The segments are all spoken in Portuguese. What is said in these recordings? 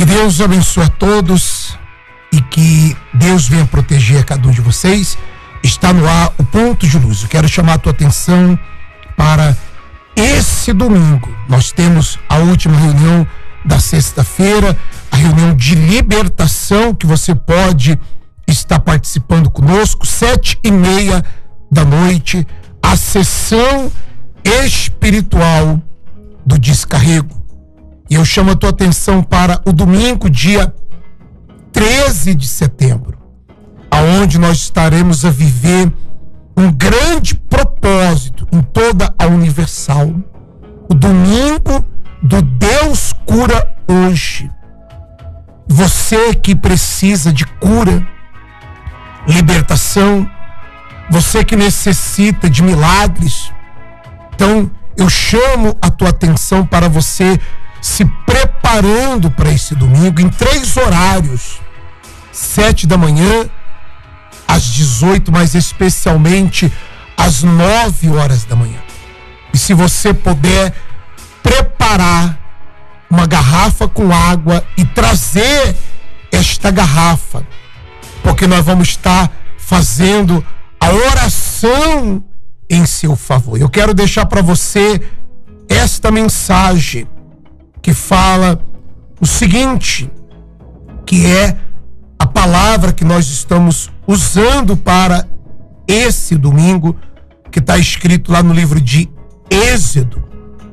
Que Deus abençoe a todos e que Deus venha proteger cada um de vocês. Está no ar o Ponto de Luz. Eu quero chamar a tua atenção para esse domingo. Nós temos a última reunião da sexta-feira, a reunião de libertação, que você pode estar participando conosco, 7:30 da noite, a sessão espiritual do descarrego. E eu chamo a tua atenção para o domingo, dia 13 de setembro, aonde nós estaremos a viver um grande propósito em toda a Universal. O domingo do Deus Cura Hoje. Você que precisa de cura, libertação, você que necessita de milagres, então eu chamo a tua atenção para você se preparando para esse domingo em 3 horários: 7 da manhã, às 18, mas especialmente às 9 horas da manhã. E se você puder preparar uma garrafa com água e trazer esta garrafa, porque nós vamos estar fazendo a oração em seu favor. Eu quero deixar para você esta mensagem que fala o seguinte, que é a palavra que nós estamos usando para esse domingo, que está escrito lá no livro de Êxodo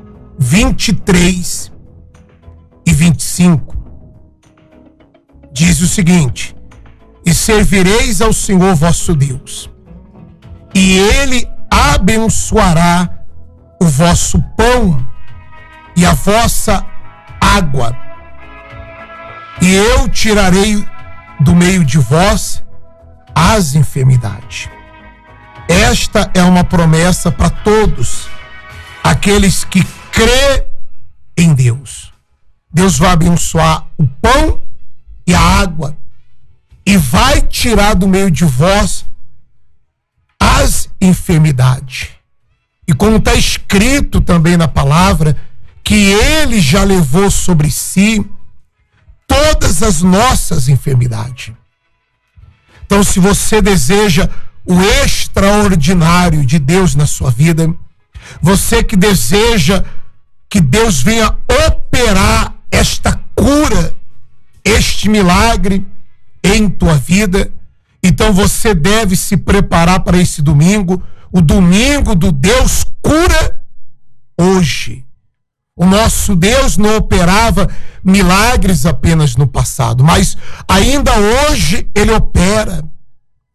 23 e 25. Diz o seguinte: e servireis ao Senhor vosso Deus, e Ele abençoará o vosso pão e a vossa água, e eu tirarei do meio de vós as enfermidades. Esta é uma promessa para todos aqueles que crê em Deus. Deus vai abençoar o pão e a água e vai tirar do meio de vós as enfermidades. E como está escrito também na palavra, que Ele já levou sobre si todas as nossas enfermidades. Então, se você deseja o extraordinário de Deus na sua vida, você que deseja que Deus venha operar esta cura, este milagre em tua vida, então você deve se preparar para esse domingo, o domingo do Deus Cura Hoje. O nosso Deus não operava milagres apenas no passado, mas ainda hoje Ele opera.